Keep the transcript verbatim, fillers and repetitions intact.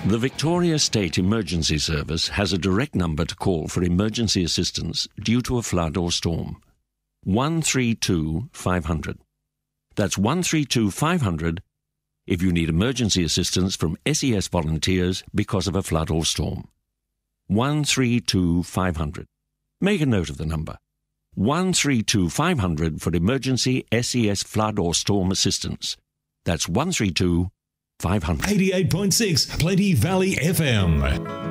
The Victoria State Emergency Service has a direct number to call for emergency assistance due to a flood or storm. one three two five hundred. That's one three two five hundred if you need emergency assistance from S E S volunteers because of a flood or storm. one three two five hundred. Make a note of the number. one three two five hundred for emergency S E S flood or storm assistance. That's one three two five hundred. eighty-eight point six Plenty Valley F M.